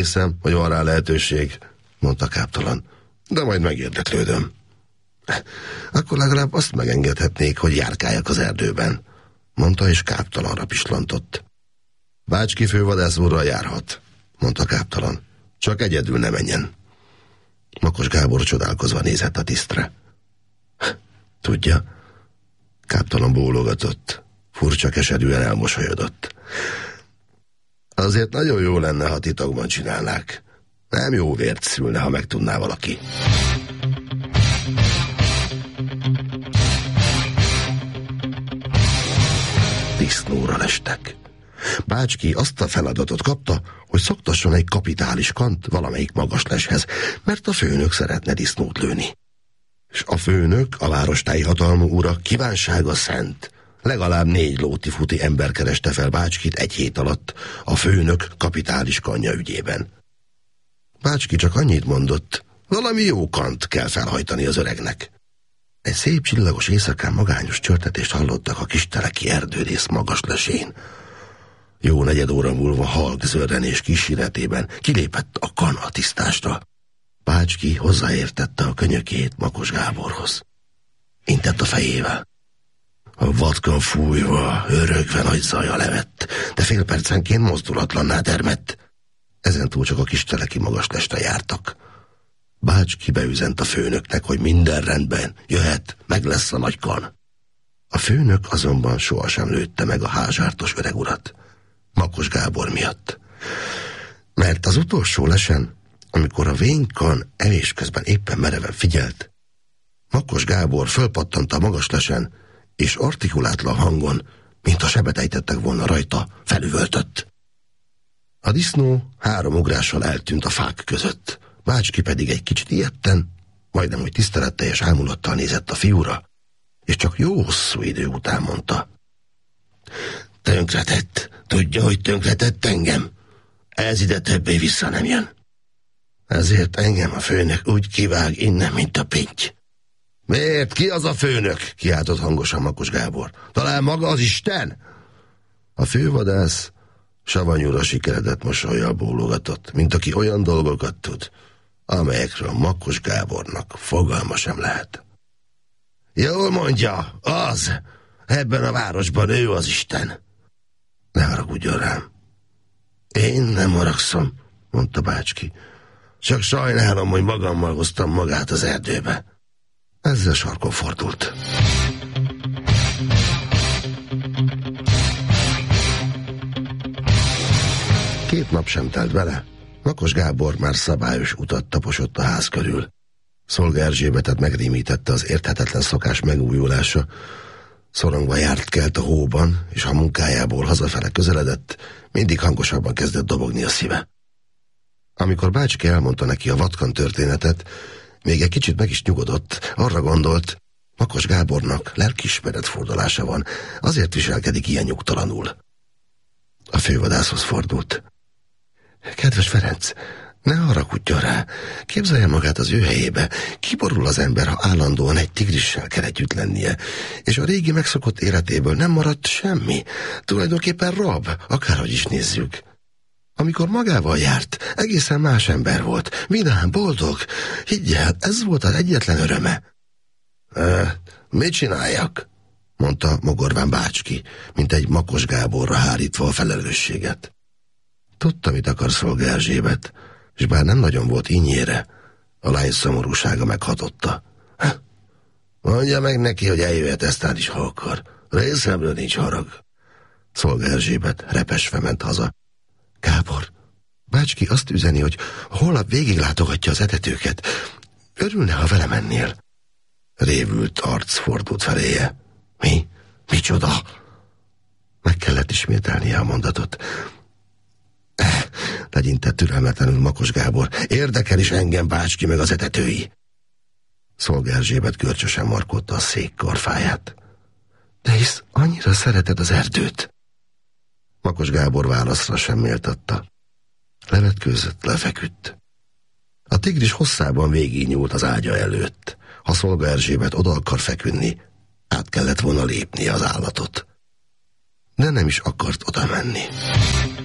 Hiszem, hogy van rá lehetőség, mondta káptalan, de majd megérdeklődöm. Akkor legalább azt megengedhetnék, hogy járkáljak az erdőben, mondta, és káptalanra pislantott. Bácski fővadász úrral járhat, mondta káptalan, csak egyedül ne menjen. Makos Gábor csodálkozva nézett a tisztre. Tudja, káptalan bólogatott, furcsa keserűen elmosolyodott. Azért nagyon jó lenne, ha titokban csinálnák. Nem jó vért szülne, ha megtudná valaki. Disznóra lestek. Bácski azt a feladatot kapta, hogy szoktasson egy kapitális kant valamelyik magasleshez, mert a főnök szeretne disznót lőni. És a főnök, a várostáji hatalmú ura kívánsága szent. Legalább 4 lóti-futi ember kereste fel Bácskit egy hét alatt a főnök kapitális kanja ügyében. Bácski csak annyit mondott, valami jó kant kell felhajtani az öregnek. Egy szép csillagos éjszakán magányos csörtetést hallottak a kisteleki erdőrész magaslesén. Jó 4 óra múlva halk zörrenés kíséretében kilépett a kan a tisztásra. Bácski hozzáértette a könyökét Makos Gáborhoz. Intett a fejével. A vatkan fújva, örögve nagy zaja levett, de fél percenként mozdulatlanná termett. Ezentúl csak a kisteleki magaslesre jártak. Bácski beüzent a főnöknek, hogy minden rendben, jöhet, meg lesz a nagy kan. A főnök azonban sohasem lőtte meg a házsártos öreg urat. Makos Gábor miatt. Mert az utolsó lesen, amikor a vénykan evés közben éppen mereven figyelt, Makos Gábor fölpattant a magas lesen, és artikulátlan hangon, mint a sebet ejtettek volna rajta, felüvöltött. A disznó 3 ugrással eltűnt a fák között. Bácski pedig egy kicsit ijedten, majdnem úgy tiszteletteljes ámulattal nézett a fiúra, és csak jó hosszú idő után mondta. Tönkretett. Tudja, hogy tönkretett engem? Ez ide többé vissza nem jön. Ezért engem a főnök úgy kivág innen, mint a pinty. Miért? Ki az a főnök? Kiáltott hangosan Makos Gábor. Talán maga az Isten? A fővadász savanyúra sikeredett mosollyal bólogatott, mint aki olyan dolgokat tud, amelyekről Makos Gábornak fogalma sem lehet. Jól mondja, az! Ebben a városban ő az Isten. Ne haragudjon rám. Én nem haragszom, mondta Bácski. Csak sajnálom, hogy magammal hoztam magát az erdőbe. Ezzel sarkon fordult. Két nap sem telt vele. Makos Gábor már szabályos utat taposott a ház körül. Szolga Erzsébetet megrémítette az érthetetlen szokás megújulása. Szorongva járt-kelt a hóban, és ha munkájából hazafele közeledett, mindig hangosabban kezdett dobogni a szíve. Amikor Bácski elmondta neki a vatkan történetet, még egy kicsit meg is nyugodott, arra gondolt, Makos Gábornak lelkiismeret fordulása van, azért viselkedik ilyen nyugtalanul. A fővadászhoz fordult. Kedves Ferenc, ne haragudjon rá, képzelje magát az ő helyébe, kiborul az ember, ha állandóan egy tigrissel kell együtt lennie, és a régi megszokott életéből nem maradt semmi, tulajdonképpen rab, akárhogy is nézzük. Amikor magával járt, egészen más ember volt, vidám, boldog, higgy el, ez volt az egyetlen öröme. Mit csináljak? Mondta mogorván Bácski, mint egy Makos Gáborra hárítva a felelősséget. Tudta, mit akar Szolga Erzsébet, és bár nem nagyon volt ínyére, a lány szomorúsága meghatotta. Mondja meg neki, hogy eljöhet eztán is, ha akar. Részemről nincs harag. Szolga Erzsébet repesve ment haza. Gábor, Bácski azt üzeni, hogy holnap végiglátogatja az etetőket. Örülne, ha vele mennél. Révült arc fordult feléje. Mi? Micsoda? Meg kellett ismételnie a mondatot. Legyintett türelmetlenül Makos Gábor. Érdekel is engem Bácski meg az etetői. Szolga Erzsébet görcsösen markolta a szék karfáját. De hisz annyira szereted az erdőt. Makos Gábor válaszra sem méltatta. Levetkőzött, lefeküdt. A tigris hosszában végignyúlt az ágya előtt. Ha Szolga Erzsébet oda akar feküdni, át kellett volna lépnie az állatot. De nem is akart oda menni.